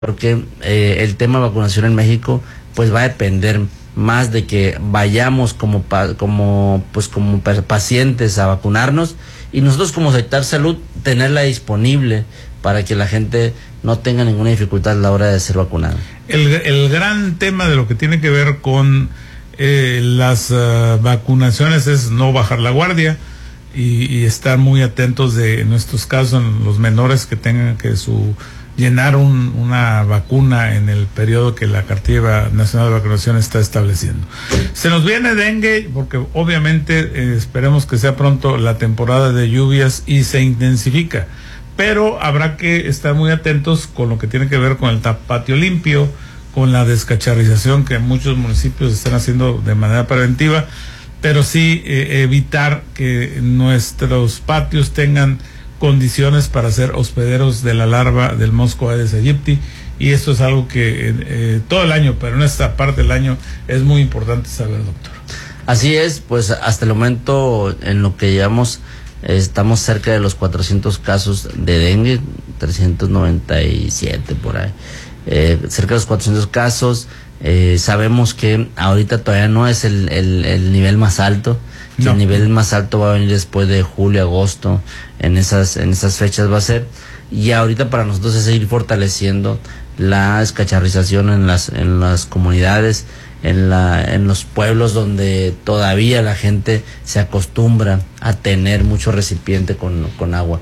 porque el tema de vacunación en México pues va a depender más de que vayamos como pacientes a vacunarnos, y nosotros como sector salud tenerla disponible para que la gente no tenga ninguna dificultad a la hora de ser vacunada. El gran tema de lo que tiene que ver con las vacunaciones es no bajar la guardia y estar muy atentos en nuestros casos, en los menores que tengan que llenar una vacuna en el periodo que la Cartilla Nacional de Vacunación está estableciendo. Se nos viene dengue porque obviamente esperemos que sea pronto la temporada de lluvias y se intensifica, pero habrá que estar muy atentos con lo que tiene que ver con el patio limpio, con la descacharrización que muchos municipios están haciendo de manera preventiva, pero sí evitar que nuestros patios tengan condiciones para ser hospederos de la larva del mosco Aedes aegypti, y esto es algo que todo el año, pero en esta parte del año es muy importante saber, doctor. Así es, pues hasta el momento en lo que llevamos estamos cerca de los 400 casos de dengue, 397 por ahí, cerca de los 400 casos. Sabemos que ahorita todavía no es el nivel más alto. No. El nivel más alto va a venir después de julio, agosto, en esas fechas va a ser, y ahorita para nosotros es seguir fortaleciendo la descacharrización en las comunidades, en los pueblos donde todavía la gente se acostumbra a tener mucho recipiente con agua.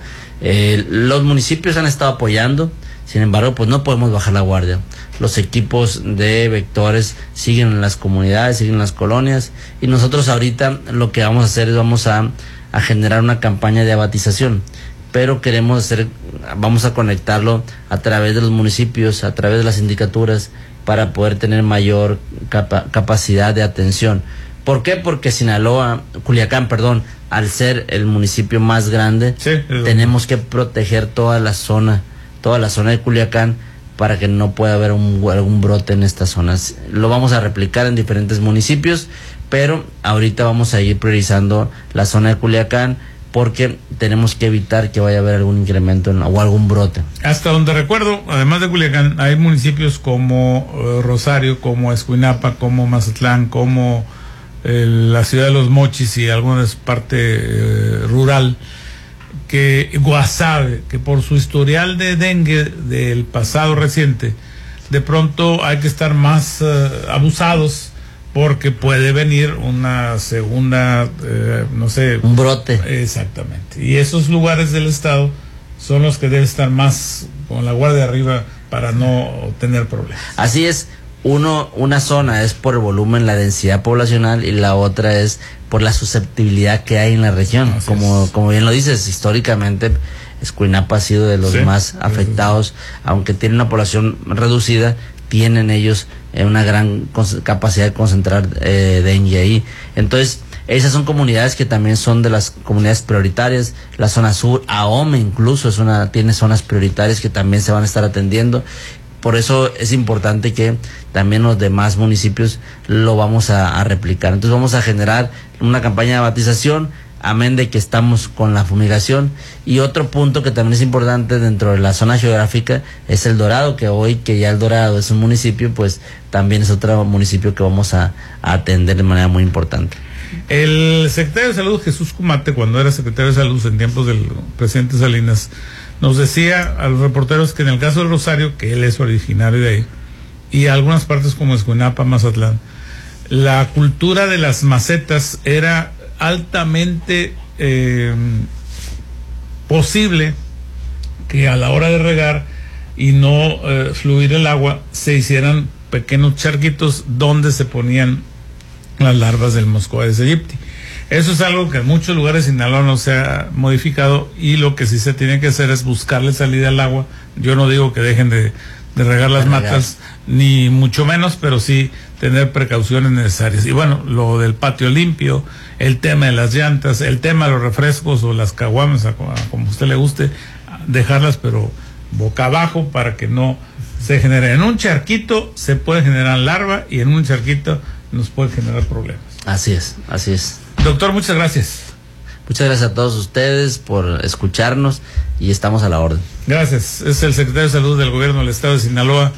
Los municipios han estado apoyando, sin embargo, pues no podemos bajar la guardia. Los equipos de vectores siguen en las comunidades, siguen en las colonias, y nosotros ahorita lo que vamos a hacer es vamos a generar una campaña de abatización, pero vamos a conectarlo a través de los municipios, a través de las sindicaturas, para poder tener mayor capacidad de atención. ¿Por qué? Porque Culiacán, al ser el municipio más grande, sí, tenemos que proteger toda la zona de Culiacán para que no pueda haber algún brote en estas zonas. Lo vamos a replicar en diferentes municipios, pero ahorita vamos a ir priorizando la zona de Culiacán porque tenemos que evitar que vaya a haber algún incremento o algún brote. Hasta donde recuerdo, además de Culiacán, hay municipios como Rosario, como Escuinapa, como Mazatlán, como la ciudad de Los Mochis y algunas parte rural, que Guasave, que por su historial de dengue del pasado reciente, de pronto hay que estar más abusados porque puede venir una segunda, un brote. Exactamente. Y esos lugares del estado son los que deben estar más con la guardia arriba para no tener problemas. Así es. Una zona es por el volumen, la densidad poblacional, y la otra es por la susceptibilidad que hay en la región. Como bien lo dices, históricamente Escuinapa ha sido de los más afectados, aunque tiene una población reducida, tienen ellos una gran capacidad de concentrar dengue ahí. Entonces, esas son comunidades que también son de las comunidades prioritarias. La zona sur, Ahome incluso, tiene zonas prioritarias que también se van a estar atendiendo. Por eso es importante que también los demás municipios lo vamos a replicar. Entonces vamos a generar una campaña de abatización, amén de que estamos con la fumigación. Y otro punto que también es importante dentro de la zona geográfica es El Dorado, que ya El Dorado es un municipio, pues también es otro municipio que vamos a atender de manera muy importante. El secretario de Salud, Jesús Cumate, cuando era secretario de Salud en tiempos del presidente Salinas, nos decía a los reporteros que en el caso de Rosario, que él es originario de ahí, y algunas partes como Escuinapa, Mazatlán, la cultura de las macetas era altamente posible que a la hora de regar y no fluir el agua, se hicieran pequeños charquitos donde se ponían las larvas del mosco Aedes aegypti. Eso es algo que en muchos lugares de Sinaloa no se ha modificado, y lo que sí se tiene que hacer es buscarle salida al agua. Yo no digo que dejen de regar las matas, ni mucho menos, pero sí tener precauciones necesarias. Y bueno, lo del patio limpio, el tema de las llantas, el tema de los refrescos o las caguamas, como a usted le guste, dejarlas pero boca abajo para que no se genere. En un charquito se puede generar larva, y en un charquito nos puede generar problemas. Así es, así es. Doctor, muchas gracias. Muchas gracias a todos ustedes por escucharnos y estamos a la orden. Gracias. Es el secretario de Salud del Gobierno del Estado de Sinaloa,